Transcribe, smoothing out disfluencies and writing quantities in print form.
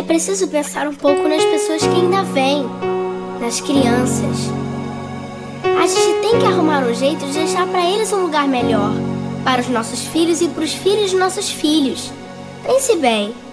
É preciso pensar um pouco nas pessoas que ainda vêm, nas crianças. A gente tem que arrumar um jeito de deixar para eles um lugar melhor, para os nossos filhos e para os filhos de nossos filhos. Pense bem.